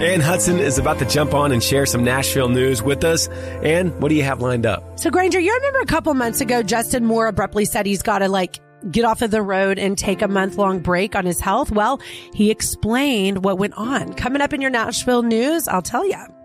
Ann Hudson is about to jump on and share some Nashville news with us. Ann, what do you have lined up? So, Granger, you remember a couple months ago, Justin Moore abruptly said he's got to get off of the road and take a month-long break on his health. Well, he explained what went on. Coming up in your Nashville news, I'll tell you.